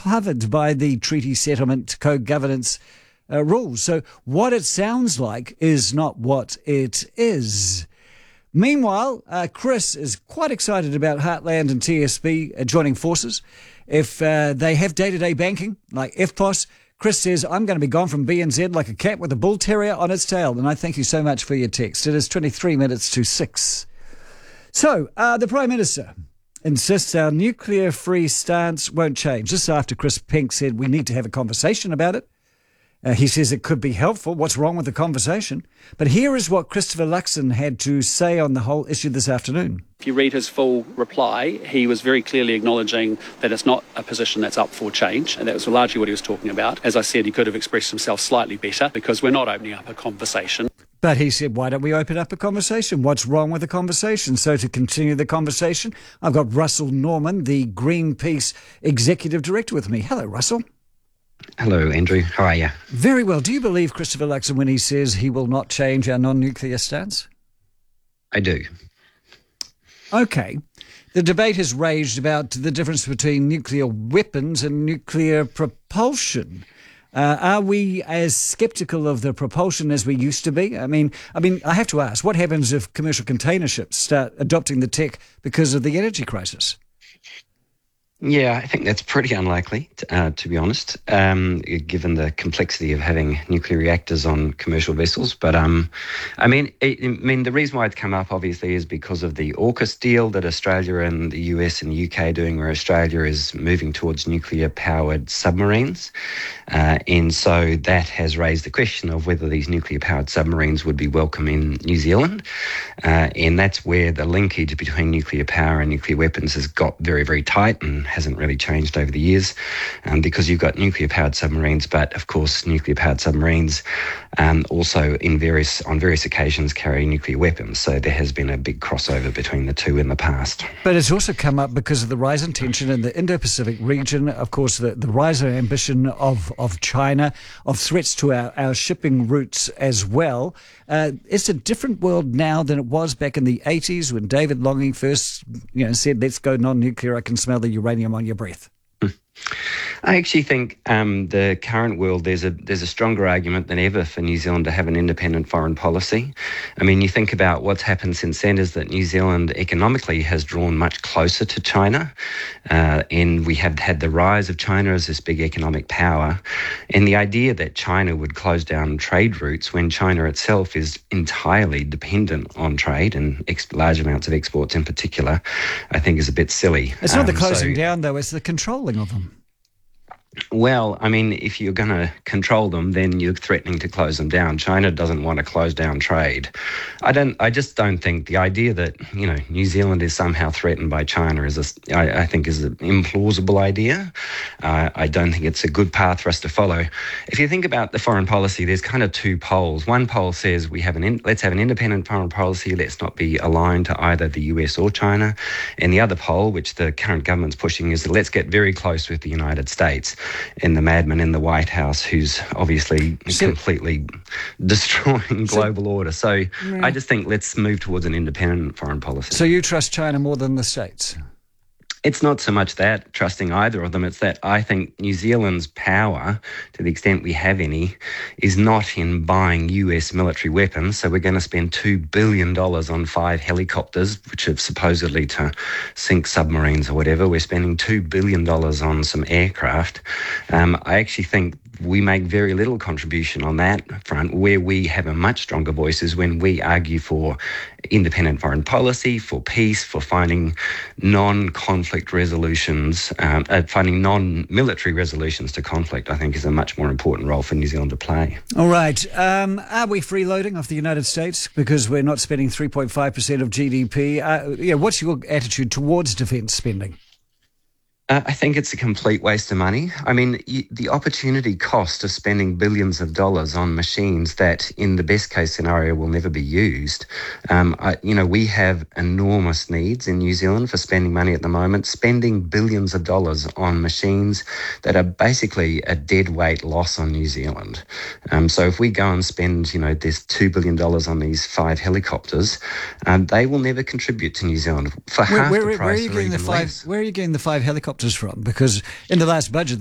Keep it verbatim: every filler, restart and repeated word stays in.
covered by the treaty settlement co-governance uh, rules. So what it sounds like is not what it is. Meanwhile, uh, Chris is quite excited about Heartland and T S B uh, joining forces. If uh, they have day-to-day banking, like F P O S, Chris says, I'm going to be gone from B N Z like a cat with a bull terrier on its tail. And I thank you so much for your text. It is twenty-three minutes to six. So, uh, the Prime Minister insists our nuclear-free stance won't change. Just after Chris Pink said we need to have a conversation about it. Uh, he says it could be helpful. What's wrong with the conversation? But here is what Christopher Luxon had to say on the whole issue this afternoon. If you read his full reply, he was very clearly acknowledging that it's not a position that's up for change, and that was largely what he was talking about. As I said, he could have expressed himself slightly better because we're not opening up a conversation. But he said, why don't we open up a conversation? What's wrong with the conversation? So to continue the conversation, I've got Russell Norman, the Greenpeace Executive Director, with me. Hello, Russell. Hello, Andrew. How are you? Very well. Do you believe Christopher Luxon when he says he will not change our non-nuclear stance? I do. Okay. The debate has raged about the difference between nuclear weapons and nuclear propulsion. Uh, are we as sceptical of the propulsion as we used to be? I mean, I mean, I have to ask, what happens if commercial container ships start adopting the tech because of the energy crisis? Yeah, I think that's pretty unlikely, to, uh, to be honest, um, given the complexity of having nuclear reactors on commercial vessels. But um, I mean, it, I mean, the reason why it's come up obviously is because of the AUKUS deal that Australia and the U S and the U K are doing, where Australia is moving towards nuclear-powered submarines, uh, and so that has raised the question of whether these nuclear-powered submarines would be welcome in New Zealand, uh, and that's where the linkage between nuclear power and nuclear weapons has got very, very tight and hasn't really changed over the years, um, because you've got nuclear-powered submarines, but of course nuclear-powered submarines um, also in various on various occasions carry nuclear weapons. So there has been a big crossover between the two in the past. But it's also come up because of the rise in tension in the Indo-Pacific region, of course the, the rise in ambition of, of China, of threats to our, our shipping routes as well. Uh, it's a different world now than it was back in the eighties when David Longing first you know, said, let's go non-nuclear, I can smell the uranium on your breath. I actually think um, the current world, there's a there's a stronger argument than ever for New Zealand to have an independent foreign policy. I mean, you think about what's happened since then is that New Zealand economically has drawn much closer to China, uh, and we have had the rise of China as this big economic power. And the idea that China would close down trade routes when China itself is entirely dependent on trade and ex- large amounts of exports in particular, I think is a bit silly. It's not um, the closing so, down, though, it's the controlling of them. Well, I mean, if you're going to control them, then you're threatening to close them down. China doesn't want to close down trade. I don't. I just don't think the idea that, you know, New Zealand is somehow threatened by China is, a, I, I think, is an implausible idea. Uh, I don't think it's a good path for us to follow. If you think about the foreign policy, there's kind of two poles. One pole says we have an in, let's have an independent foreign policy. Let's not be aligned to either the U S or China. And the other pole, which the current government's pushing, is that let's get very close with the United States. And the madman in the White House who's obviously so, completely destroying global so, order. So yeah. I just think let's move towards an independent foreign policy. So you trust China more than the States? It's not so much that, trusting either of them. It's that I think New Zealand's power, to the extent we have any, is not in buying U S military weapons. So we're going to spend two billion dollars on five helicopters, which are supposedly to sink submarines or whatever. We're spending two billion dollars on some aircraft. Um, I actually think we make very little contribution on that front. Where we have a much stronger voice is when we argue for independent foreign policy, for peace, for finding non-conflict resolutions, um, uh, finding non-military resolutions to conflict, I think is a much more important role for New Zealand to play. All right. Um, are we freeloading off the United States because we're not spending three point five percent of G D P? Uh, yeah, what's your attitude towards defence spending? Uh, I think it's a complete waste of money. I mean, y- the opportunity cost of spending billions of dollars on machines that, in the best case scenario, will never be used. Um, I, you know, we have enormous needs in New Zealand for spending money at the moment, spending billions of dollars on machines that are basically a dead weight loss on New Zealand. Um, so if we go and spend, you know, this two billion dollars on these five helicopters, um, they will never contribute to New Zealand for where, half where, the price where are you or getting even the five, less. Where are you getting the five helicopters from? Because in the last budget,